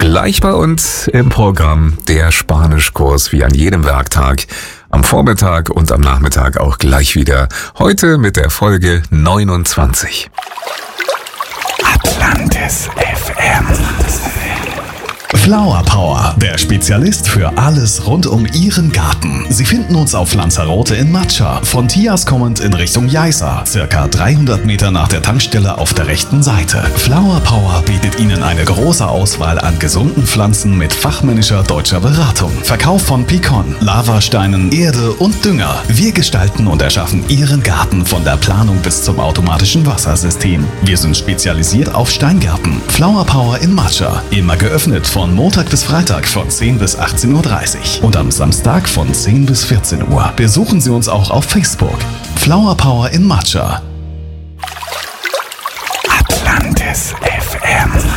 Gleich bei uns im Programm der Spanischkurs wie an jedem Werktag. Am Vormittag und am Nachmittag auch gleich wieder. Heute mit der Folge 29. Atlantis FM. Flower Power, der Spezialist für alles rund um Ihren Garten. Sie finden uns auf Lanzarote in Matscha, von Tias kommend in Richtung Jaiza, circa 300 Meter nach der Tankstelle auf der rechten Seite. Flower Power bietet Ihnen eine große Auswahl an gesunden Pflanzen mit fachmännischer deutscher Beratung. Verkauf von Pikon, Lavasteinen, Erde und Dünger. Wir gestalten und erschaffen Ihren Garten von der Planung bis zum automatischen Wassersystem. Wir sind spezialisiert auf Steingärten. Flower Power in Matscha, immer geöffnet von Montag bis Freitag von 10 bis 18.30 Uhr und am Samstag von 10 bis 14 Uhr. Besuchen Sie uns auch auf Facebook. Flower Power in Matscha. Atlantis FM.